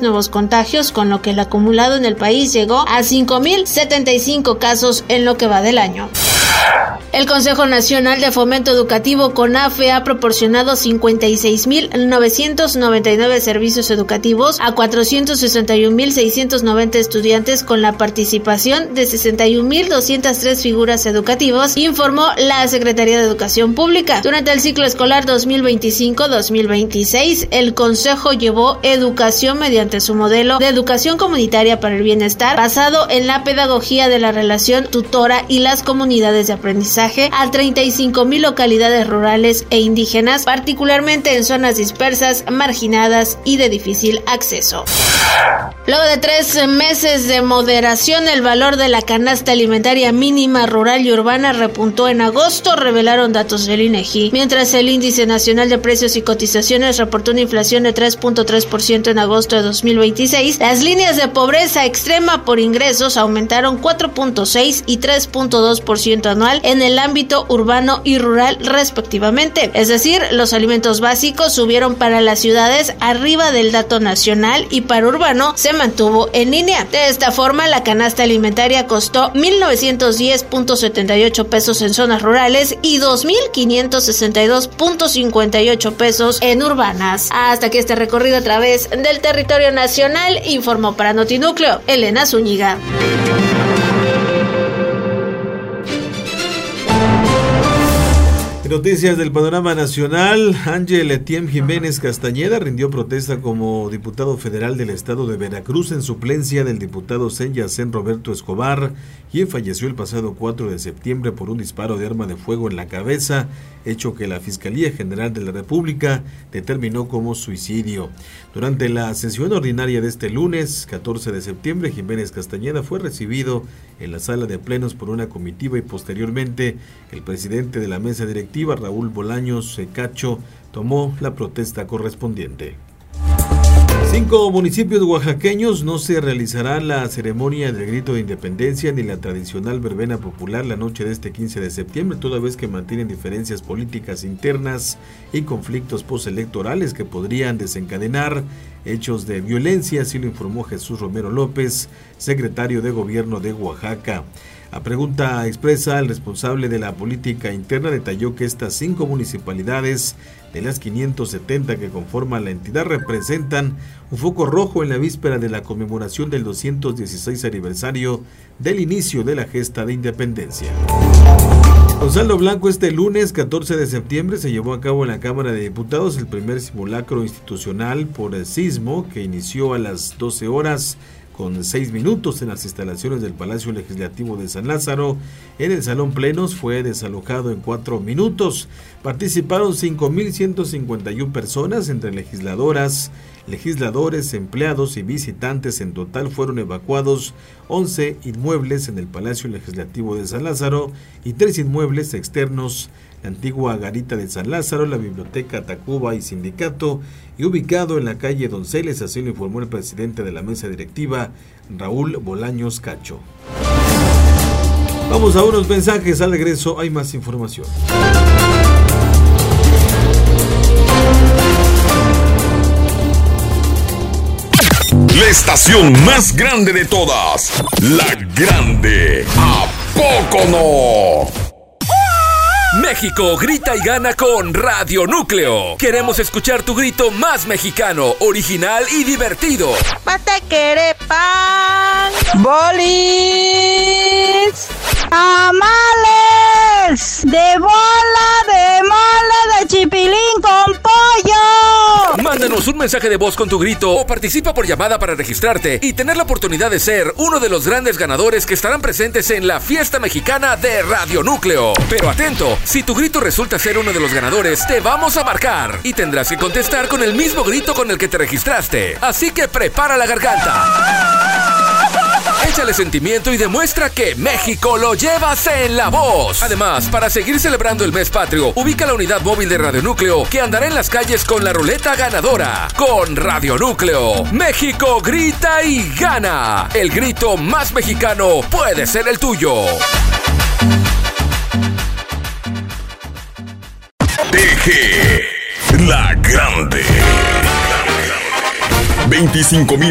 más nuevos contagios, con lo que el acumulado en el país llegó a 5.075 casos en lo que va del año. El Consejo Nacional de Fomento Educativo CONAFE ha proporcionado 56.999 servicios educativos a 461.690 estudiantes con la participación de 61.203 figuras educativas, informó la Secretaría de Educación Pública. Durante el ciclo escolar 2025-2026, el Consejo llevó educación mediante su modelo de educación comunitaria para el bienestar, basado en la pedagogía de la relación tutora y las comunidades de aprendizaje, a 35,000 localidades rurales e indígenas, particularmente en zonas dispersas, marginadas y de difícil acceso. Luego de 3 meses de moderación, el valor de la canasta alimentaria mínima rural y urbana repuntó en agosto, revelaron datos del INEGI. Mientras el Índice Nacional de Precios y Cotizaciones reportó una inflación de 3.3% en agosto de 2026, las líneas de pobreza extrema por ingresos aumentaron 4.6 y 3.2% anual en el ámbito urbano y rural respectivamente. Es decir, los alimentos básicos subieron para las ciudades arriba del dato nacional y para urbano se mantuvo en línea. De esta forma, la canasta alimentaria costó 1,910.78 pesos en zonas rurales y 2,562.58 pesos en urbanas. Hasta aquí este recorrido a través del territorio nacional, informó para Notinúcleo Elena Zúñiga. Noticias del panorama nacional. Ángel Etienne Jiménez Castañeda rindió protesta como diputado federal del estado de Veracruz en suplencia del diputado Senyacén Roberto Escobar, quien falleció el pasado 4 de septiembre por un disparo de arma de fuego en la cabeza, hecho que la Fiscalía General de la República determinó como suicidio. Durante la sesión ordinaria de este lunes, 14 de septiembre, Jiménez Castañeda fue recibido en la sala de plenos por una comitiva y posteriormente el presidente de la mesa directiva, Raúl Bolaños Cacho, tomó la protesta correspondiente. 5 municipios oaxaqueños no se realizará la ceremonia del grito de independencia ni la tradicional verbena popular la noche de este 15 de septiembre, toda vez que mantienen diferencias políticas internas y conflictos postelectorales que podrían desencadenar hechos de violencia, así lo informó Jesús Romero López, secretario de Gobierno de Oaxaca. A pregunta expresa, el responsable de la política interna detalló que estas 5 municipalidades de las 570 que conforman la entidad representan un foco rojo en la víspera de la conmemoración del 216 aniversario del inicio de la gesta de independencia. Con saldo blanco, este lunes 14 de septiembre se llevó a cabo en la Cámara de Diputados el primer simulacro institucional por el sismo que inició a las 12 horas con 6 minutos en las instalaciones del Palacio Legislativo de San Lázaro. En el Salón Plenos fue desalojado en 4 minutos. Participaron 5,151 personas, entre legisladoras, legisladores, empleados y visitantes. En total fueron evacuados 11 inmuebles en el Palacio Legislativo de San Lázaro y 3 inmuebles externos: la antigua garita de San Lázaro, la biblioteca Tacuba y sindicato, y ubicado en la calle Donceles, así lo informó el presidente de la mesa directiva, Raúl Bolaños Cacho. Vamos a unos mensajes, al regreso hay más información. La estación más grande de todas, La Grande. ¿A poco no? México grita y gana con Radio Núcleo. Queremos escuchar tu grito más mexicano, original y divertido. Patequere pan, bolis, tamales, de bola, de mole, de chipilín con pollo. Mándanos un mensaje de voz con tu grito o participa por llamada para registrarte y tener la oportunidad de ser uno de los grandes ganadores que estarán presentes en la fiesta mexicana de Radio Núcleo. Pero atento, si tu grito resulta ser uno de los ganadores, te vamos a marcar y tendrás que contestar con el mismo grito con el que te registraste. Así que prepara la garganta. Échale sentimiento y demuestra que México lo llevas en la voz. Además, para seguir celebrando el mes patrio, ubica la unidad móvil de Radio Núcleo que andará en las calles con la ruleta ganadora. Con Radio Núcleo, México grita y gana. El grito más mexicano puede ser el tuyo. TG La Grande. 25,000